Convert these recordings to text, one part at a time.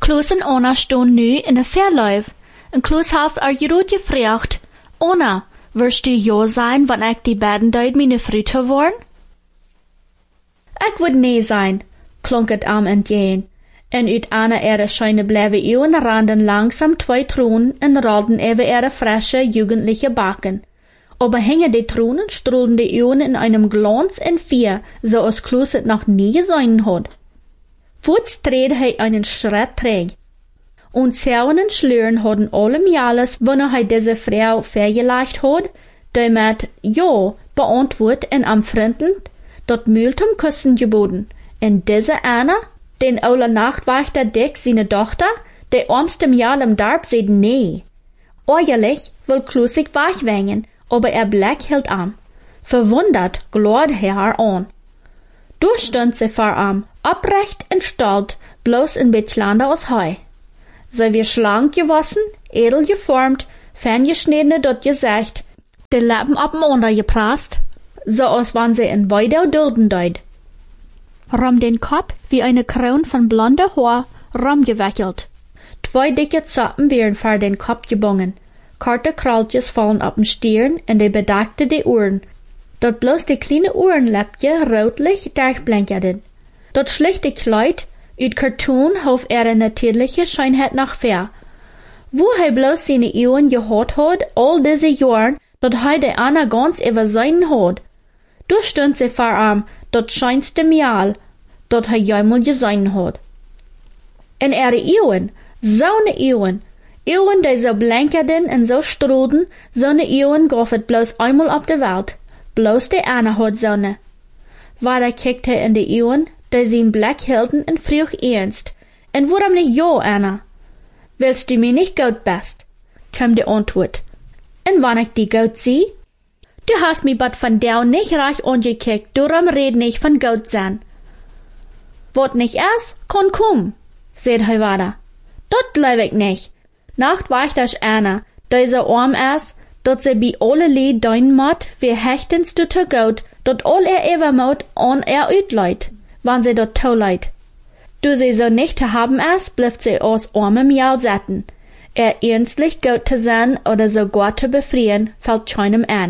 Kloos en Anna stonden nu in de verluif. En Kloos heeft groot gevraagd, Anna, wirst du ja sein, wanneer ik die beiden duid meine Frau te worden? Ik would nee zijn, klonk het am entgegen. En uit Anna ihre Scheine bleven eeuwen randen langsam twee Tronen en rolden über ihre frische, jugendliche Backen. Aber hinter die Tronen strahlen die Eeuwen in einem Glanz und Vier, so als Kloos het noch nie gesehen hat. Voets treed hij einen Schritt träg. Und Zäunen und Schlüren hadden allem alles, wanneer hij diese Frau vergelegt had, die met ja beantwoord en am vriendelijk dat Mühltum kussen geboten. En diese Anna, den oude Nachtwachter Dick, seine Tochter, die armste Mjal im Darb, said nee. Eigentlich will Kloos sich wegwengen, aber Blick hielt an. Verwundert glod haar an. Du stund sie vor am, abrecht und stolz, bloß ein bisschen aus Heu. Sie wir schlank gewassen, edel geformt, ferngeschnittene dort Gesicht, die Lippen abeinander gepresst, so als wann sie in Weidau dulden deut. Rum den Kopf wie eine Krone von blonder Haar rumgewickelt. Zwei dicke Zappen wären vor den Kopf gebungen. Karte Kraltjes fallen ab den Stirn und die bedeckte die Ohren. Dort bloß die kleine Ohrenläppje rotlich durchblinkerten. Dort schlichte Kleid, uit Cartoon hof ihre natürliche Scheinheit nach fair. Wo hij bloß seine Ehren gehad hat, all diese Jahren, dort hij die Anna ganz übersehen hat. Du stund sie vor am, dort scheinste Mial, dort hij jemals gesehen hat. En ihre Ehren, zo'ne Ehren, Ehren, die so blinkerten und so struden, zo'ne Ehren gaf het bloß einmal auf der Welt. Bloß die Anna hat zo'ne. Weiter kickte in die Ehren, die sein Blick hielten und frug ernst. En warum nicht ja, Anna? Willst du mir nicht gut best? Kam die Antwort. En wann ich die gut sieh? Du hast mi bat von der nicht reich angekickt, darum red nicht von gut sein. Wat nicht erst, kann komm, sagt er weiter. Dort glaub ich nicht. Nacht Wächter Anna, die so arm ist, dat sie bei alle Lied dein Mott, wie hechtens du te gut, dat all Evermut an uitleit, wann sie dort tolleit. Du sie so nicht zu haben ist, bleibt sie aus armem Jahl setzen. Ernstlich gut zu sein oder so Gott zu befrieren, fällt keinem an.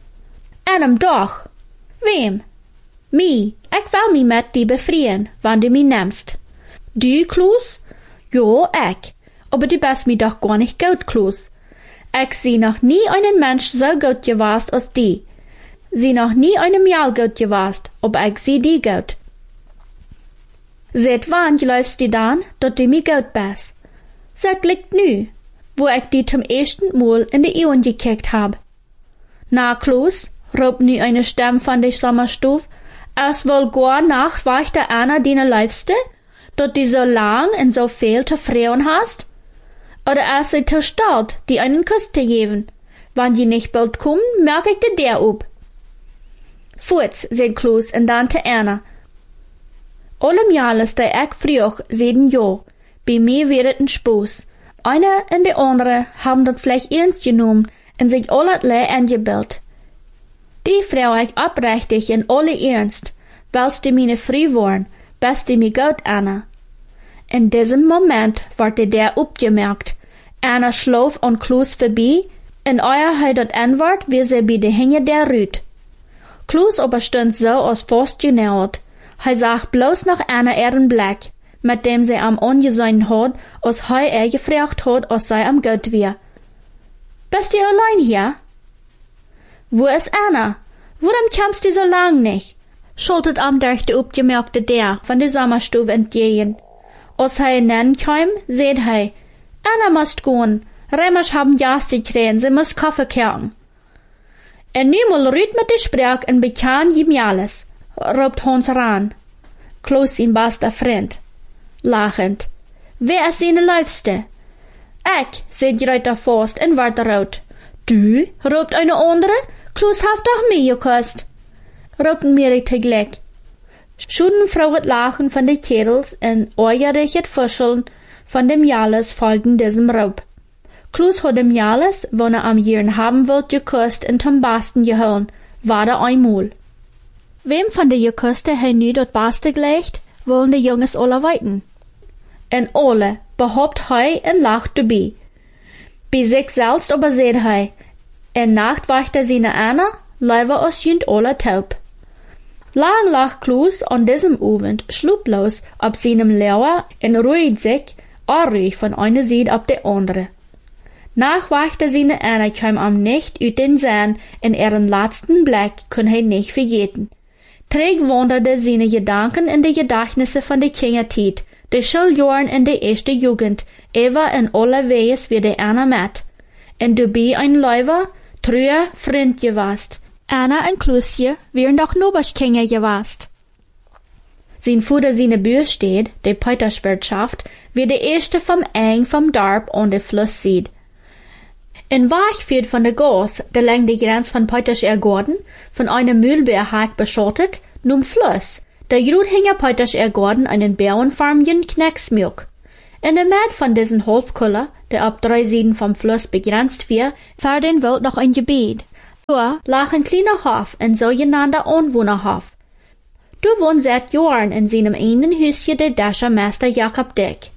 Einem doch. Wem? Mi, ich will mi mit die befrieren, wann du mi nimmst. Du, Kloos? Jo, ich. Aber du bist mi doch gar nicht gut, Kloos. Ich sie noch nie einen Mensch so gut gewast als die. Sie noch nie einem Jahl gut gewast, ob ich sie die gut. Seit wann läufst du dann, dat du mi gut bist? Seit liegt nü, wo ich die zum ersten Mal in die Ehren gekickt hab. Na, Kloos, rob nu eine Stimme von der Sommerstuf, es wohl gar nach Wächter Anna deine Läufste, dat du so lang und so viel zu Frauen hast? Oder ist sie zu stolz, die einen Kuss zu geben? Wann die nicht bald kommen, merk ich dir der ob. Furz, sagt Kloos und dann zu Anna. Allem Jahres, die ich früher, seden ja, bei mir wird ein Spaß. Einer und die andere haben das vielleicht ernst genommen und sich allerlei angebildet. Die Frau ich abrechtig in alle Ernst, willst du meine Frau worden, bist du mir gut, Anna. In diesem Moment wurde der abgemerkt. Anna schlaf an Kloos vorbei, und euer hat das Antwort, wie sie bei der Hinge der Rüt. Kloos aber stund so als fast genährt. Hij zag bloß noch Anna ihren Blick, mit dem sie am angesehen hat, als hij gefragt hat, als sei am gut wär. Bist du allein hier? Wo ist Anna? Warum kommst du so lang nicht? Schultet am durch die abgemerkte der von der Sommerstube entgegen. Als hij nennen kam, seht hij, Anna muss gehen. Remmers haben Jas gekriegt, sie muss Kaffee kochen. En nu mal rüt mit der Sprach en bekan ihm alles, roept Hans ran. Kloos sein bester Freund, lachend. Wer ist seine Liebste? Ich, sagt Reuter Forst en ward rot. Du, roept eine andere, Kloos hat doch mir geküsst. Roepten mir tegelijk. Schuden Frau het Lachen von den Kerels en äußerlich het Fuscheln von dem Jales folgten diesem Raub. Kloos hat dem Jales, wann am Jieren haben wollt, geküsst und zum Basten gehauen, war da einmal. Wem von der Geküsste nu dort Baste gelegt, wollen die Jungs alle weiten. En alle, behaupt hij en lacht dabei. Bij sich selbst aber seht hij, en nacht wachte seine Anna, leider aus jünd alle taub. Lang lag Klaus an diesem Abend schluplos auf seinem Lauer und ruhig sich, ruhig von einer Seite auf die andere. Nachwachte seine Anna kam am Nacht uit den Sand und ihren letzten Blick kon hij nicht vergeten. Träg wanderte seine Gedanken in die Gedächtnisse von der Kindertiet, de Schuljahren in der ersten Jugend, Eva in alle Wees wie die Anna met. Und du bist ein Leiber, treuer Freund gewast. Anna und Klausje wären doch Noberskinder gewast. Sein Vater seine Bürstedt, die Peterswirtschaft, wie der erste vom Eng vom Dorp an der Fluss sieht. In Weichfeld von der Gas, der lang die Grenze von Petersergorden, von einem Mühlbeerhack beschottet, num Fluss, der Gruthinger Petersergorden einen Bauernfarmchen Knecksmilk. In der Mitte von diesen Halfkuller, der ab 3 Seiten vom Fluss begrenzt wird, war den Welt noch ein Gebiet. Da lag ein kleiner Hof, ein sogenannter Anwohnerhof. Da wohnt seit Jahren in seinem einen Häuschen der Daschermeister Jakob Dick.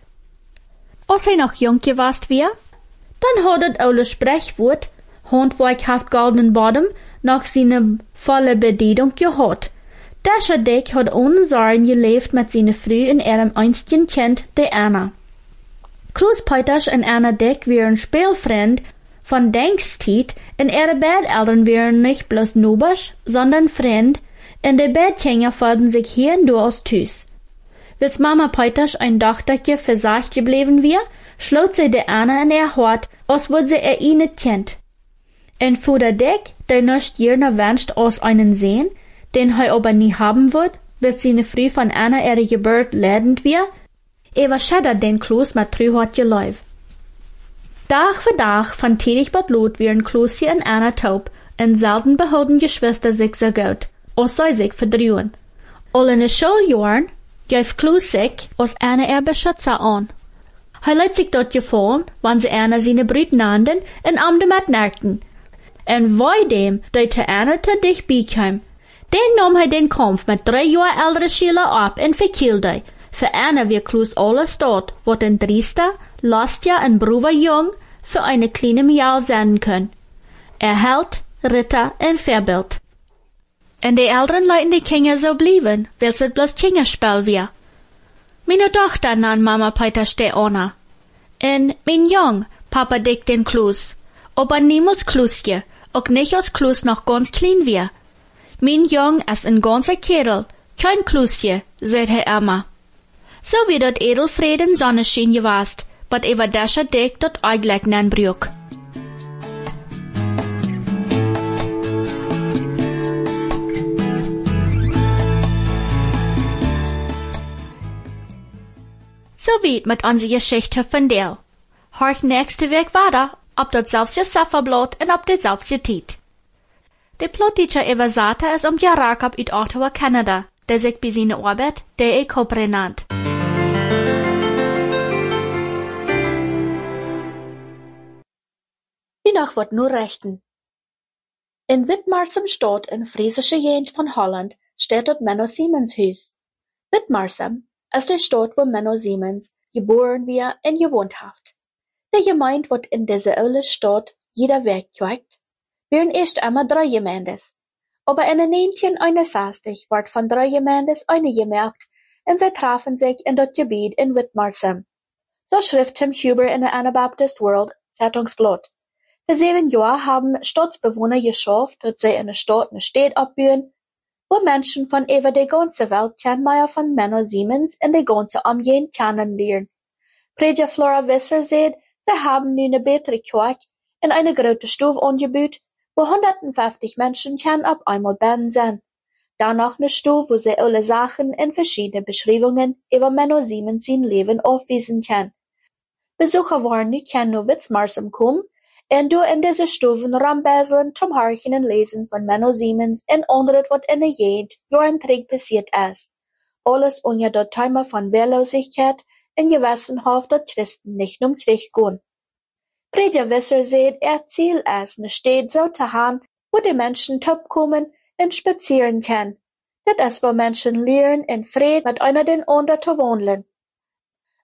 Als er noch jung gewast war, dann hat das alte Sprichwort, Handwerk haft goldenen Boden, nach seiner volle Bedienung gehabt. Dascher Dick hat ohne Sorgen gelebt mit seiner Frau und ihrem einzigen Kind, der Anna. Klaus Peters und Anna Dick waren Spielfreund von Denkstiet und ihre Bedeltern waren nicht bloß Nobers, sondern Freund, und die Bettjänger folgten sich hier und da aus Tüß. Als Mama Peters ein Tochterchen versagt geblieben war, schlug sie die Anna in ihr Hort, als würde sie ihr nicht kennt. Und Vater Dick, der nicht gerne wünscht aus einen sehen, den er aber nie haben wird, weil seine Frau von Anna ihre Geburt leidend war, überschätzt den Klaus mit Trühort geläuf. Tag für Tag von täglich bis Lot wären Klausje und Anna taub, und selten behalten Geschwister sich so gut, als sei sich verdrühen. All in den Schuljahren gab Klaus sich als Anna ihr Beschützer an. Er lässt sich dort gefallen, wenn sie Anna seine Brut nannten und am damit nerkten. Und bei dem, der zu Anna zu dich bekam, den nahm er den Kampf mit 3 Jahre älteren Schüler ab und verkillte. Für Anna wir Klaus alles dort, was ein Driester, Lastja und Bruder Jung für eine kleine Mial sein können. Held, Ritter und Vorbild. Und die älteren Leuten die Kinder so blieben, weil es bloß Kinderspiel war. Meine Tochter nahm Mama Peters die Anna. Und mein Jung, Papa Dick den Klaus. Aber niemals Klausje, auch nicht als Klaus noch ganz klein war. Mein Jung ist ein ganzer Kerl, kein Klausje, sagt Herr Emma. So wie dort Edelfrieden Sonnenschein gewast, but über Dascher Dick dort eigentlich nen Brück. So weit mit unserer Geschichte von dir. Horch nächste Weg weiter, ob das selbst Safferblatt und ob das selbst Tiet. Der Plotteacher Evasata ist Jarakab uit Ottawa, Kanada, der sich bei seiner Arbeit der Kopre nannt. Die Nacht wird nur rechten. In Witmarsum Stadt in friesische Gegend von Holland steht dort Menno Siemens Haus. Witmarsum ist die Stadt, wo Menno Siemens geboren war und gewohnt hat. Der Gemeinde wird in dieser alten Stadt jeder Weg gezeigt, wären erst einmal 3 Gemeindes. Aber in den 1961 wird von 3 Gemeindes eine gemerkt und sie trafen sich in das Gebiet in Witmarsum. So schrift Tim Huber in der Anabaptist World Zeitungsblatt. Für 7 Jahre haben Stadtbewohner geschafft, dass sie in der Stadt eine Stadt abbauen, wo Menschen von über die ganze Welt kennen von Menno Siemens in die ganze Umgehung kennenlernen. Prediger Flora Visser sagt, sie haben nun eine bessere Kirche in eine große Stube angebaut, wo 150 Menschen können auf einmal beten sein. Danach eine Stube, wo sie alle Sachen in verschiedene Beschreibungen über Menno Siemens sein Leben aufweisen können. Besucher waren nicht kein nur Witmarsum kommen, und du in diese Stufen rambäseln zum Horchen und Lesen von Menno Siemens und anderes, was in der Gegend Jahrenträg passiert ist. Alles unter der Thema von Wehrlosigkeit in Gewissenhaft, dass Christen nicht um Krieg gehen. Prediger Visser sagt, Ziel ist, eine Stadt so zu haben, wo die Menschen top kommen und spazieren können. Das ist, wo Menschen lernen, in Frieden mit einer den anderen zu wohnen.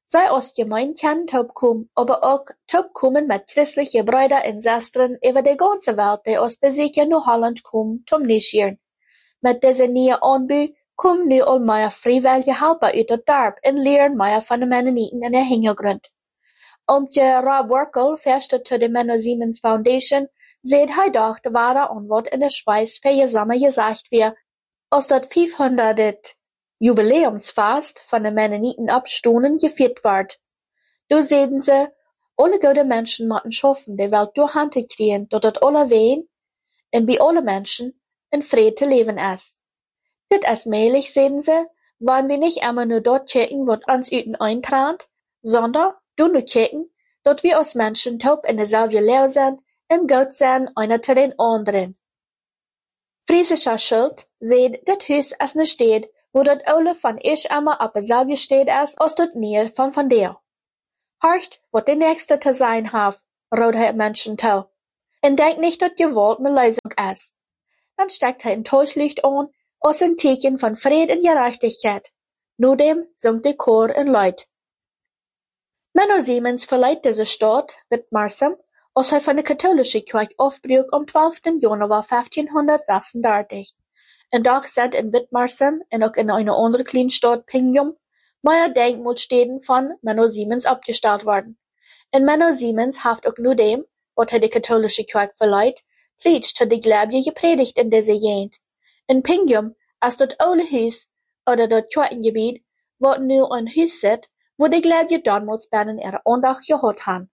Zij als gemein kennen Taubkum, aber auch Taubkumen mit christliche Brüder und Schwestern über die ganze Welt, die aus Besucher nach Holland kommen, zum Nischieren. Mit deze nieuwe aanbod komen nu al meer vrijwillige helpen uit het dorp en leren meer van de Mennonieten en de hintergrond. Omdat Rob Werkel, voorzitter de Menno Siemens Foundation, zei hij dag de ware aan wat in de Schweiz viersamen gezegd werd, als dat 500 Jubiläumsfest van de Mennonieten abstonden gevierd wordt. Toen zeiden ze, alle goede mensen moeten schaffen de Welt door hand te krijgen, dat het alle ween en bij alle mensen in Frieden te leven is. Dit is möglich, zeiden ze, wanneer we niet immer nur dort checken, wat ons uten eintraant, sondern door nu checken, dat we als mensen taub in dezelfde leeuw zijn en goed zijn einer te den anderen. Friesischer Schild zei dit huis is een stad, wo dat alle van ich immer op dezelfde stad is als dat neer van vandaar. Horcht, wat de nächste te zijn heeft, rood hij mensen toe. En denk niet dat gewalt een Lösung is. Dann steckt er ein Torchlicht an, als ein Teken von Fried und Gerechtigkeit. Nudem singt der Chor in Lied. Menno Siemens verleiht diese Stadt, Witmarsum, als hij von der katholischen Kirche aufbrach am 12. Januar 1536. En doch sind in Witmarsum und auch in einer anderen kleinen Stadt Pingjum mehr Denkmalstätten von Menno Siemens abgestellt worden. En Menno Siemens heeft auch nudem, wat hij de katholische Kirche verleiht, predigt hat die Gläubige gepredigt in dieser Gegend. In Pingjum ist das oude Huis, oder das Kirchengebiet, wat nu ein Huis zit, wo die Gläubige damals binnen ihre Aandacht gehad haben.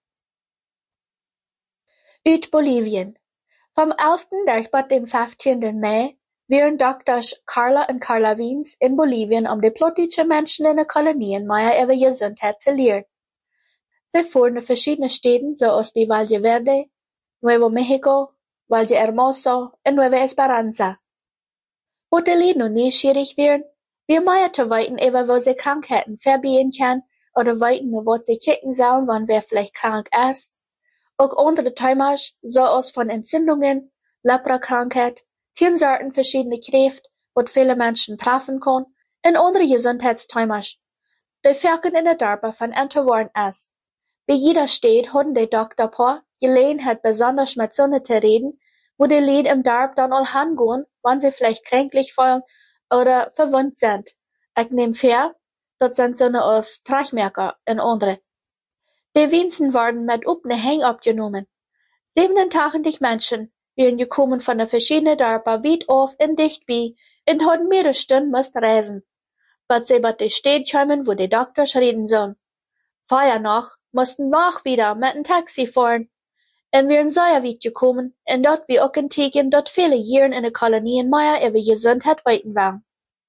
Uit Bolivien. Vom 11. bis dem 15. Mai wären Doktors Carla und Carla Wiens in Bolivien die politische Menschen in den Kolonien mehr über Gesundheit zu lehren. Sie fuhren in verschiedene Städten, so aus wie Valle Verde, Nuevo Mexico, Valle Hermoso und Nueva Esperanza. Wo die Leute noch neugierig wären, wir mehr zu weiten über wo sie Krankheiten verbieten können oder weiten nur was sie kicken sollen, wann wer vielleicht krank ist. Auch andere Themen, so aus von Entzündungen, Leprakrankheit, 10 Sorten verschiedene Kräfte, was viele Menschen treffen kann, und andere Gesundheitsthemen, die Völker in der Dörfer von Antworten ist. Bei jeder Stadt hatten die Doktorpaar Gelegenheit besonders mit Sonne zu reden, wo die Leute im Dorf dann all hingehen, wann sie vielleicht kränklich fallen oder verwundet sind. Ich nehme fair, das sind so eine Streichmerker und andere. Die wenigsten werden mit offenen Hängen abgenommen. 87 Menschen wären gekommen von den verschiedenen Dörfern weit auf und dicht bei und hatten mehrere Stunden müssen reisen, bis sie bei der Stadt kommen, wo die Doktors reden sollen. Vorher noch mussten wir auch wieder mit einem Taxi fahren. Und wir sind sehr weit gekommen, und dort wir auch entdecken, dass viele Jahre in den Kolonien mehr über Gesundheit weiten waren.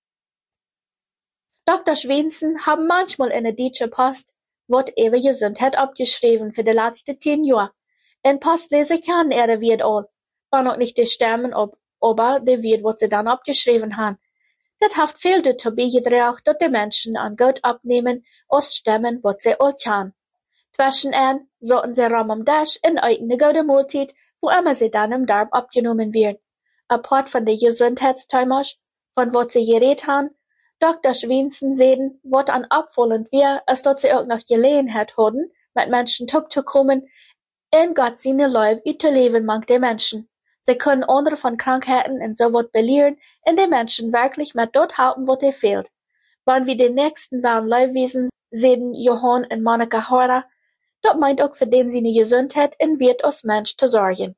Dr. Schwensen haben manchmal in der Deutsche Post was über Gesundheit abgeschrieben für die letzten 10 Jahre. Und Postleser kennen ihre wird all, wenn auch nicht die Stimmen, aber die wird, was sie dann abgeschrieben haben. Das hat viel dazu beigetragen, dass die Menschen an Gott abnehmen, aus Stimmen, was sie all kennen. Zwischenan sollten sie Raum am Tisch in eine gute Mahlzeit, wo immer sie dann im Dorf abgenommen werden. Apart von den Gesundheitsthemen, von was sie geredet haben, Dr. Schwensen sehen, was an abwollend wäre, als dass sie auch noch Gelegenheit hatten, mit Menschen zu kommen, in Gott seine Leib zu leben mag die Menschen. Sie können andere von Krankheiten und so was belehren, und die Menschen wirklich mit dort halten, was ihnen fehlt. Wenn wir den nächsten waren Leibwesen sehen, Johann und Monika Hora, das meint auch für den seine Gesundheit und wird als Mensch zu sorgen.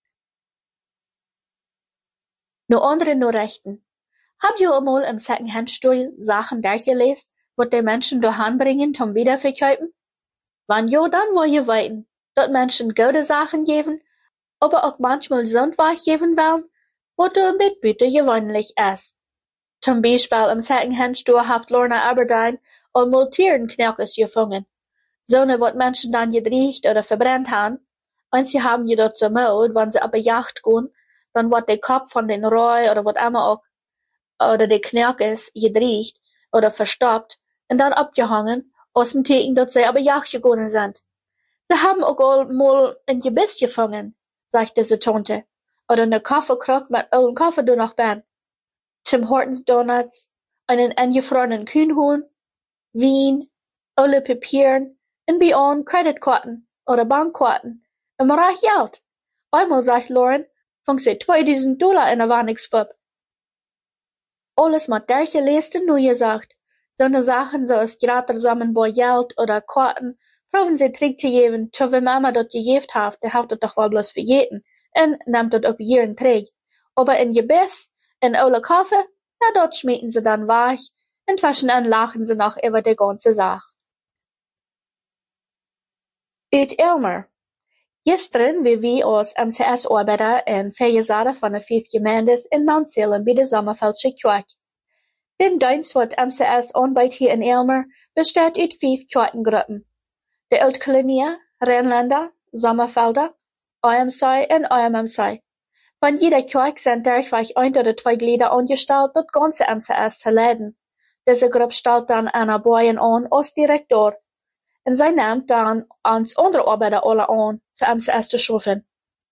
Nur andere Nachrichten. Habt ihr einmal im Second-Hand-Store Sachen durchgelesen, was die Menschen daheim bringen zum Wiederverkaufen? Wenn ja, dann wollt ihr weiten, dass Menschen gute Sachen geben, aber auch manchmal Sundwach geben wollen, was mit Bitte gewöhnlich ist. Zum Beispiel im Second-Hand-Store hat Lorna Aberdeen einmal Tierenknöchels gefangen. So ne wat Menschen dann gedriecht oder verbrennt haben, und sie haben je dort so Mode, wenn sie auf eine Jagd gehen, dann wird der Kopf von den Roy oder was immer auch, oder der Knöchels gedriecht oder verstopft und dann abgehangen, aus dem Teken, dass sie auf eine Jagd gegangen sind. Sie haben auch mal ein Gebiss gefangen, sagte sie Tante, oder eine Kaffeekrug mit allen Kaffee du noch bin. Tim Hortons Donuts, einen eingefrorenen Kühnhuhn, Wien, alle Papieren en bij on creditkarten oder bankkarten en maar reich geld. Einmal sagt Lauren, fang sie $2000 in der Wannigsfub. Alles mit der gelesen nur gesagt. So eine Sachen so als gratis zusammen bei Geld oder Karten, proben sie Trick zu geben, zu wenn Mama dort gegeben hat, der hat das doch wohl bloß vergeten und nimmt dort auch jeden Trick. Aber in Gebiss, in alle Kaffee, na dort schmieden sie dann weich und waschen an lachen sie noch über die ganze Sache. Uit Elmer. Gisteren wie wir als MCS-Arbeiter in Feierjahre von de 5 Gemeindes in Mount Salem bei der Sommerfeldsche Kerk. Den Dienst wat MCS-Arbeit hier in Elmer besteht uit 5 Kerkengruppen. De Altkolonie, Rheinländer, Sommerfelder, IMC en IMMC. Von jeder Kerk sind durchweg 1 oder 2 Glieder angestellt, das ganze MCS zu leiten. Diese Gruppe stellt dann einer Boyen an als Direktor. Und zij neemt dan ons andere arbeiders alle aan voor MCS te schaffen.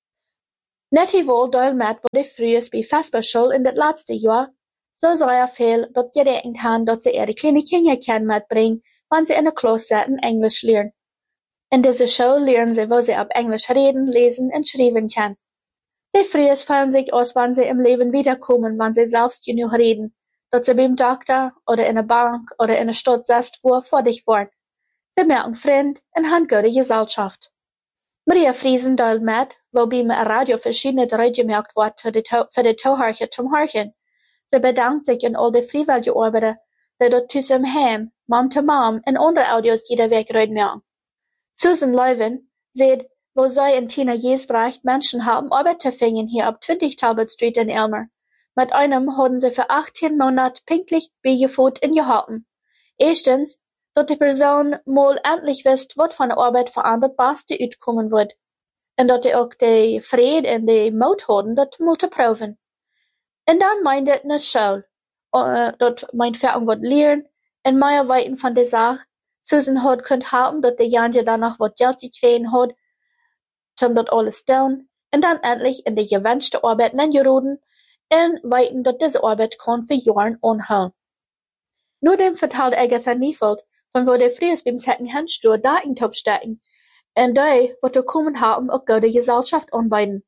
Net hiervoor deel met wat de vroeger bij Vesperschul in het laatste jaar, zo zei veel dat gedenkt hebben dat ze ihre kleine Kinder kunnen metbrengen, wanneer ze in de klas zitten Englisch leren. In deze school leren ze hoe ze op Englisch reden, lesen en schrijven können. Die vroeger fühlen sich als wanneer ze im Leben wiederkommen, wanneer ze selbst genug reden, dat ze beim Doktor oder in der Bank oder in der Stadt sitzen, wo fertig worden. Sie merken Freund und haben gute Gesellschaft. Maria Friesen deilt mit, wobei mir ein Radio verschiedene Geräte gemerkt wird für die Zuhörer zum Hören. Sie bedankt sich an all die freiwillige Arbeiter, die dort zusammen heim, Mom to Mom und andere Audios jeder Weg reden. Susan Leuven sagt, wo sie in Tina Jesbrecht Menschen haben Arbeit zu finden hier auf 20 Talbot Street in Elmer. Mit einem haben sie für 18 Monate pünktlich beigeführt und gehalten. Erstens, dat die Person mal endlich wisst, wat von der Arbeit für an das Beste uitkommen wird. Und dat die auch die Fried und die Mut haben, dat mal zu proben. Und dann meint het eine Schule. Dat meint für irgendwas lernen und mehr weiten von der Sache. Susan hat könnt haben, dat die Janje dann noch wat Geld gekriegt hat, zum dat alles tun. Und dann endlich in die gewünschte Arbeit eingeroden und weiten, dat diese Arbeit kann für Jahren anhalten. Nur dem vertelt Agatha Niefeld, von wo der früher beim Second-Hand-Store Daten stecken, und die, wat er kommen haben, auch gute Gesellschaft anbieten.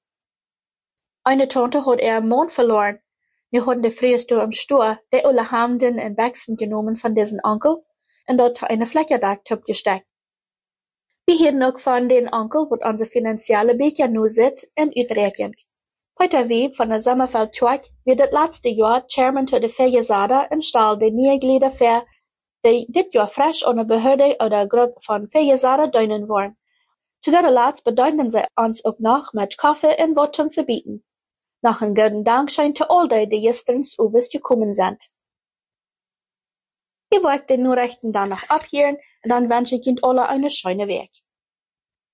Eine Tante hat ihren Mann verloren. Wir hatten die früher im Store, die alle Hemden und Wechseln genommen von diesem Onkel, und dort eine Fleckerdeck gesteckt. Wir hätten auch von den Onkel, wat unsere finanzielle Beker nur sitzt, und uitrekend. Peter Wieb von der Sommerfeld-Truck wird das letzte Jahr Chairman für die Feierjahre und stellt die neue Glieder für, die dit Jahr frisch an eine Behörde oder Gruppe von Feierjahre dienen wollen. Zu guter Letzt bedeuten sie uns auch noch mit Kaffee und was zum Verbieten. Noch einen guten Dankschein zu all die gestern Uwes gekommen sind. Ich wollte den Nachrichten dann noch abhören und dann wünsche ich Ihnen alle eine schöne Weg.